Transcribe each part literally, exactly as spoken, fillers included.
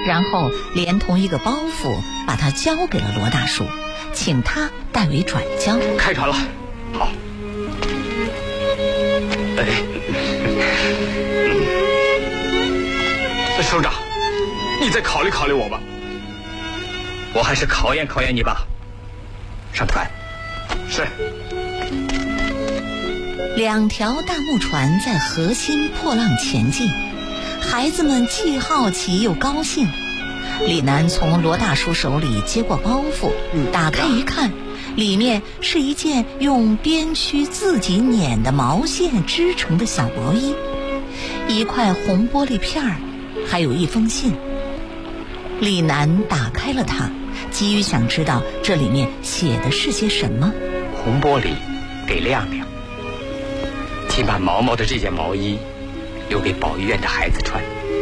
然后连同一个包袱把它交给了罗大叔，请他代为转交。 开船了。好。哎，首长，你再考虑考虑我吧。我还是考验考验你吧。上船。是。 两条大木船在河心破浪前进，孩子们既好奇又高兴。李楠从罗大叔手里接过包袱，打开一看，里面是一件用边须自己捻的毛线织成的小毛衣，一块红玻璃片儿，还有一封信。李楠打开了它，急于想知道这里面写的是些什么。 红玻璃给亮亮，请把毛毛的这件毛衣留给保育院的孩子穿。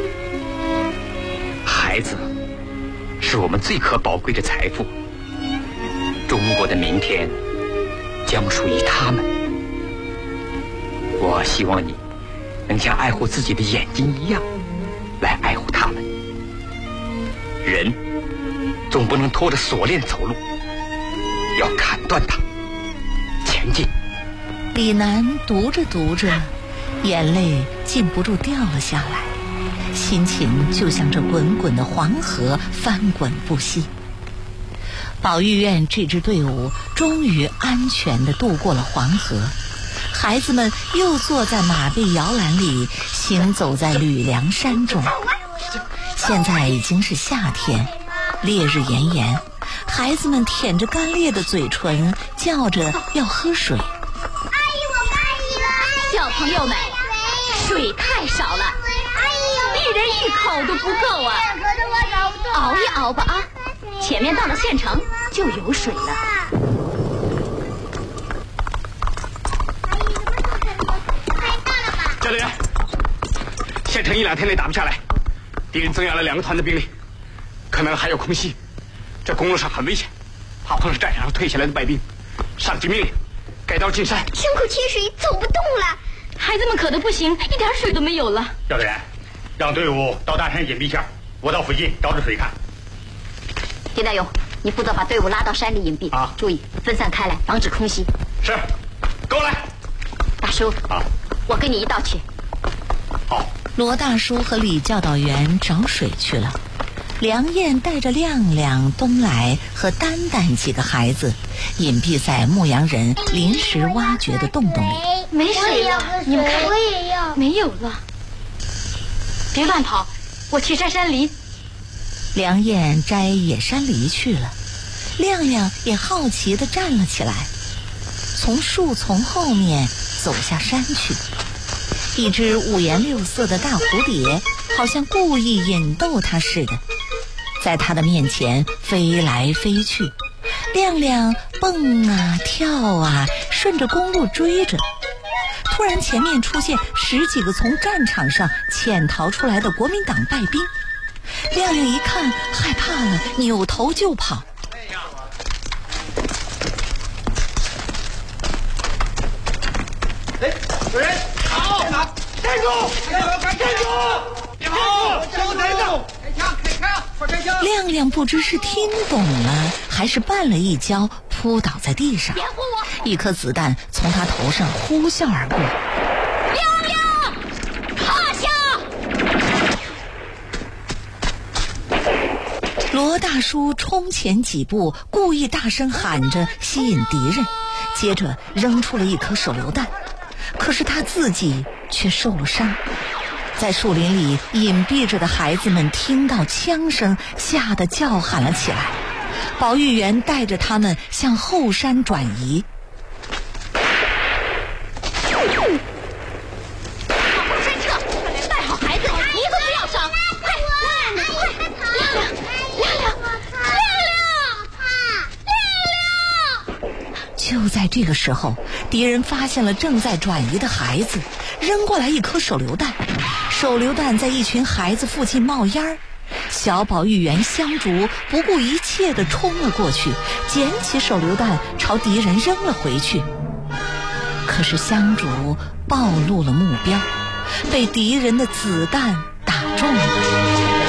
孩子是我们最可宝贵的财富，中国的明天将属于他们。我希望你能像爱护自己的眼睛一样来爱护他们。人总不能拖着锁链走路，要砍断它，前进。 李楠读着读着，眼泪禁不住掉了下来，心情就像这滚滚的黄河，翻滚不息。保育院这支队伍终于安全地渡过了黄河，孩子们又坐在马背摇篮里，行走在吕梁山中。现在已经是夏天，烈日炎炎，孩子们舔着干裂的嘴唇，叫着要喝水。 阿姨，我可以了！小朋友们，水太少了，阿姨，一人一口都不够啊！可是我找不到。熬一熬吧啊！前面到了县城就有水了。太大了吧！ 教练员，县城一两天内打不下来，敌人增援了两个团的兵力，可能还有空袭。这公路上很危险，怕碰上战场上退下来的败兵。上级命令，改道进山。 胸口缺水，走不动了。孩子们渴得不行，一点水都没有了。 教练员，让队伍到大山隐蔽下，我到附近找着水看。 丁大勇，你负责把队伍拉到山里隐蔽啊，注意分散开来，防止空袭。 是，跟我来。 大叔啊，我跟你一道去。 好。 罗大叔和李教导员找水去了，梁燕带着亮亮、东来和丹丹几个孩子隐蔽在牧羊人临时挖掘的洞洞里。 没水了，你们看， 我也要。 没有了。别乱跑，我去摘山梨。 梁燕摘野山梨去了，亮亮也好奇地站了起来，从树丛后面走下山去。一只五颜六色的大蝴蝶好像故意引逗他似的，在他的面前飞来飞去。亮亮蹦啊跳啊，顺着公路追着。突然前面出现十几个从战场上潜逃出来的国民党败兵，亮亮一看害怕了，扭头就跑。 哎，有人！好，站住！站住！别跑！交代着！开枪！开枪！快开枪！ 亮亮不知是听懂了，还是绊了一跤，扑倒在地上。一颗子弹从他头上呼啸而过。 亮亮，趴下！ 罗大叔冲前几步，故意大声喊着吸引敌人，接着扔出了一颗手榴弹。可是他自己却受了伤，在树林里隐蔽着的孩子们听到枪声，吓得叫喊了起来。保育员带着他们向后山转移。 往后山撤，带好孩子，一个不要少。快，亮亮，快，亮亮，亮亮，亮亮， 就在这个时候，敌人发现了正在转移的孩子，扔过来一颗手榴弹。手榴弹在一群孩子附近冒烟儿，小保育员香竹不顾一切地冲了过去，捡起手榴弹朝敌人扔了回去。可是香竹暴露了目标，被敌人的子弹打中了。